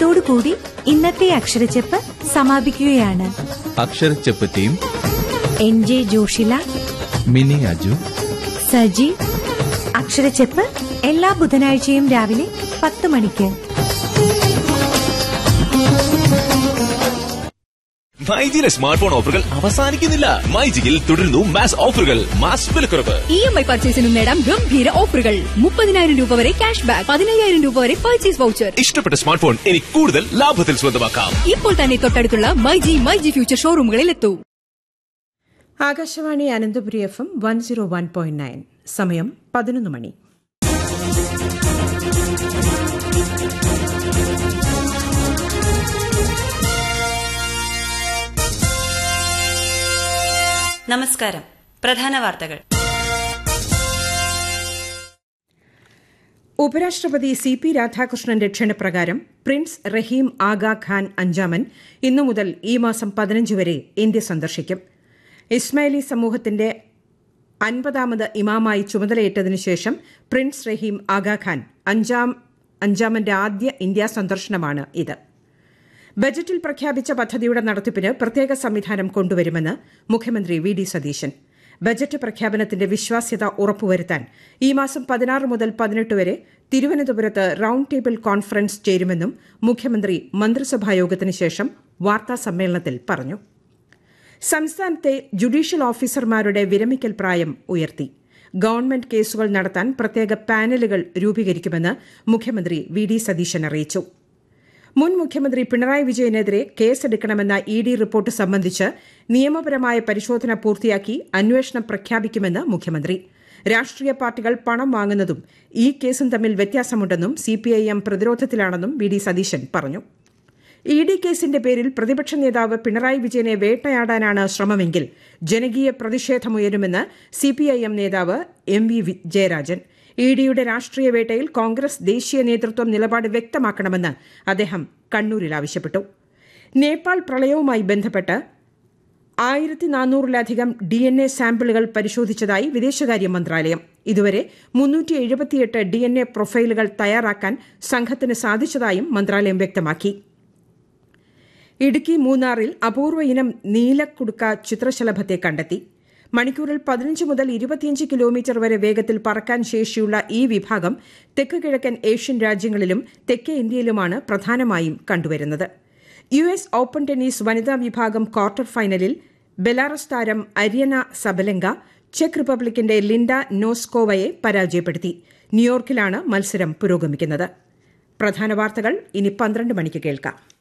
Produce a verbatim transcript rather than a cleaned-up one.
ഇതോടുകൂടി ഇന്നത്തെ അക്ഷരച്ചെപ്പ് സമാപിക്കുകയാണ്. അക്ഷരച്ചെപ്പ് team N J Joshila, mini Aju, Saji. അക്ഷരച്ചെപ്പ് എല്ലാ ബുധനാഴ്ചയും രാവിലെ പത്ത് മണിക്ക്. മൈജിയിലെ സ്മാർട്ട് ഫോൺ ഓഫറുകൾ അവസാനിക്കുന്നില്ല. മൈജിയിൽ തുടരുന്നു മാസ് ഓഫറുകൾ, മാസ് വിലക്കുറവ്. ഇ എം ഐ പർച്ചേസിനും നേടാം ഗംഭീര ഓഫറുകൾ. മുപ്പതിനായിരം രൂപ വരെ ക്യാഷ് ബാക്ക്, പതിനയ്യായിരം രൂപ വരെ പർച്ചേസ് വൗച്ചർ. ഇഷ്ടപ്പെട്ട സ്മാർട്ട് ഫോൺ ഇനി കൂടുതൽ ലാഭത്തിൽ സ്വന്തമാക്കാം. ഇപ്പോൾ തന്നെ തൊട്ടടുത്തുള്ള myG myG future ഷോറൂമുകളിൽ എത്തൂ. Akashvani Ananthapuri F M one zero one point nine. സമയം പതിനൊന്ന് മണി. നമസ്കാരം. പ്രധാന വാർത്തകൾ. ഉപരാഷ്ട്രപതി സി പി രാധാകൃഷ്ണന്റെ ക്ഷണപ്രകാരം പ്രിൻസ് റഹീം ആഗാ ഖാൻ അഞ്ചാമൻ ഇന്നു മുതൽ ഈ മാസം പതിനഞ്ച് വരെ ഇന്ത്യ സന്ദർശിക്കും. ഇസ്മായിലി സമൂഹത്തിന്റെ അൻപതാമത് ഇമാമായി ചുമതലയേറ്റതിനു ശേഷം പ്രിൻസ് റഹീം ആഗാ ഖാൻ അഞ്ചാം അഞ്ചാമന്റെ ആദ്യ ഇന്ത്യാ സന്ദർശനമാണ് ഇത്. ബജറ്റിൽ പ്രഖ്യാപിച്ച പദ്ധതിയുടെ നടത്തിപ്പിന് പ്രത്യേക സംവിധാനം കൊണ്ടുവരുമെന്ന് മുഖ്യമന്ത്രി വി ഡി സതീശൻ. ബജറ്റ് പ്രഖ്യാപനത്തിന്റെ വിശ്വാസ്യത ഉറപ്പുവരുത്താൻ ഈ മാസം പതിനാറ് മുതൽ പതിനെട്ട് വരെ തിരുവനന്തപുരത്ത് റൌണ്ട് ടേബിൾ കോൺഫറൻസ് ചേരുമെന്നും മുഖ്യമന്ത്രി മന്ത്രിസഭായോഗത്തിന് ശേഷം വാർത്താസമ്മേളനത്തിൽ പറഞ്ഞു. സംസ്ഥാനത്തെ ജുഡീഷ്യൽ ഓഫീസർമാരുടെ വിരമിക്കൽ പ്രായം ഉയർത്തി. ഗവൺമെന്റ് കേസുകൾ നടത്താൻ പ്രത്യേക പാനലുകൾ രൂപീകരിക്കുമെന്ന് മുഖ്യമന്ത്രി വി ഡി സതീശൻ അറിയിച്ചു. മുൻ മുഖ്യമന്ത്രി പിണറായി വിജയനെതിരെ കേസെടുക്കണമെന്ന ഇ ഡി റിപ്പോർട്ട് സംബന്ധിച്ച് നിയമപരമായ പരിശോധന പൂർത്തിയാക്കി അന്വേഷണം പ്രഖ്യാപിക്കുമെന്ന് മുഖ്യമന്ത്രി. രാഷ്ട്രീയ പാർട്ടികൾ പണം വാങ്ങുന്നതും ഈ കേസും തമ്മിൽ വ്യത്യാസമുണ്ടെന്നും സിപിഐഎം പ്രതിരോധത്തിലാണെന്നും വി ഡി സതീശൻ പറഞ്ഞു. ഇ ഡി കേസിന്റെ പേരിൽ പ്രതിപക്ഷ നേതാവ് പിണറായി വിജയനെ വേട്ടയാടാനാണ് ശ്രമമെങ്കിൽ ജനകീയ പ്രതിഷേധമുയരുമെന്ന് സിപിഐഎം നേതാവ് എം വി ജയരാജൻ. ഇ ഡിയുടെ രാഷ്ട്രീയ വേട്ടയിൽ കോൺഗ്രസ് ദേശീയ നേതൃത്വം നിലപാട് വ്യക്തമാക്കണമെന്ന് അദ്ദേഹം കണ്ണൂരിൽ ആവശ്യപ്പെട്ടു. നേപ്പാൾ പ്രളയവുമായി ബന്ധപ്പെട്ട് ആയിരത്തി നാനൂറിലധികം ഡി എൻ എ സാമ്പിളുകൾ പരിശോധിച്ചതായി വിദേശകാര്യ മന്ത്രാലയം. ഇതുവരെ മുന്നൂറ്റി എഴുപത്തിയെട്ട് ഡി എൻ എ പ്രൊഫൈലുകൾ തയ്യാറാക്കാൻ സംഘത്തിന് സാധിച്ചതായും മന്ത്രാലയം വ്യക്തമാക്കി. ഇടുക്കി മൂന്നാറിൽ അപൂർവ ഇനം നീലക്കുടുക്ക ചിത്രശലഭത്തെ കണ്ടെത്തി. മണിക്കൂറിൽ പതിനഞ്ച് മുതൽ ഇരുപത്തിയഞ്ച് കിലോമീറ്റർ വരെ വേഗത്തിൽ പറക്കാൻ ശേഷിയുള്ള ഈ വിഭാഗം തെക്ക് കിഴക്കൻ ഏഷ്യൻ രാജ്യങ്ങളിലും തെക്കേ ഇന്ത്യയിലുമാണ് പ്രധാനമായും കണ്ടുവരുന്നത്. യു എസ് ഓപ്പൺ ടെന്നീസ് വനിതാ വിഭാഗം ക്വാർട്ടർ ഫൈനലിൽ ബെലാറസ് താരം അരിയന സബലെങ്ക ചെക്ക് റിപ്പബ്ലിക്കിന്റെ ലിൻഡ നോസ്കോവയെ പരാജയപ്പെടുത്തി. ന്യൂയോർക്കിലാണ് മത്സരം പുരോഗമിക്കുന്നത്. പ്രധാന വാർത്തകൾ ഇനി പന്ത്രണ്ട് മണിക്ക് കേൾക്കാം.